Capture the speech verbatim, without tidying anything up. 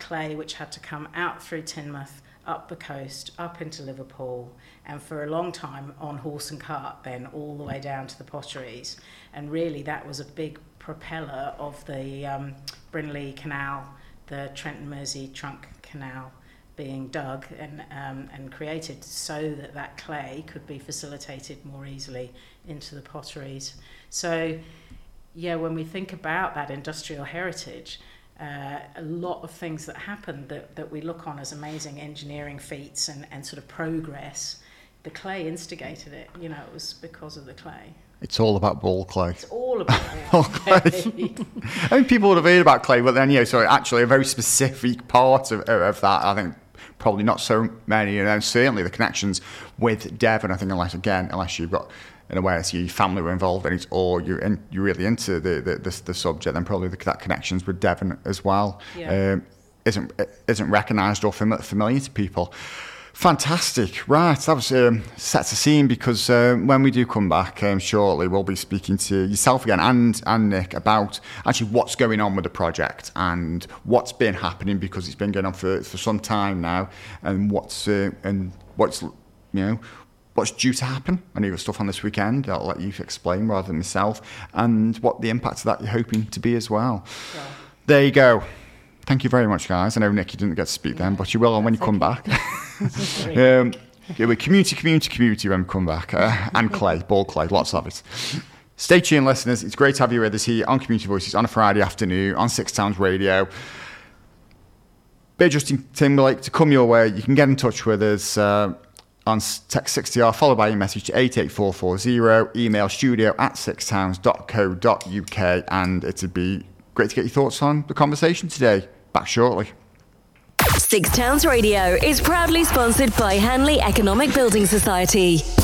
clay which had to come out through Teignmouth, up the coast, up into Liverpool, and for a long time on horse and cart, then all the way down to the potteries. And really that was a big propeller of the um, Brynley Canal, the Trent and Mersey Trunk Canal being dug and um, and created so that that clay could be facilitated more easily into the potteries. So, yeah, when we think about that industrial heritage, uh, a lot of things that happened that, that we look on as amazing engineering feats and, and sort of progress, the clay instigated it. You know, it was because of the clay. It's all about ball clay. It's all about ball clay. I mean, people would have heard about clay, but then, you know, so actually a very specific part of, of that, I think, probably not so many, and then certainly the connections with Devon, I think, unless, again, unless you've got an awareness, your family were involved in it, or you're, in, you're really into the, the, the, the subject, then probably the, that connections with Devon as well yeah. um, isn't isn't recognised or fam- familiar to people. Fantastic. Right, that was um, sets the scene, because um, when we do come back um, shortly, we'll be speaking to yourself again and, and Nick about actually what's going on with the project and what's been happening, because it's been going on for, for some time now, and what's uh, and what's you know what's due to happen. I know you've got stuff on this weekend. I'll let you explain rather than myself, and what the impact of that you're hoping to be as well. Yeah. There you go. Thank you very much, guys. I know, Nick, you didn't get to speak then, but you will when you come back. um, yeah, we're community, community, community when we come back. Uh, and clay, ball clay, lots of it. Stay tuned, listeners. It's great to have you with us here on Community Voices on a Friday afternoon on Six Towns Radio. Bit of Justin Timberlake to come your way. You can get in touch with us uh, on text sixty R, followed by your message to eight eight four four zero, email studio at sixtowns dot co dot uk, and it'd be great to get your thoughts on the conversation today. Back shortly. Six Towns Radio is proudly sponsored by Hanley Economic Building Society.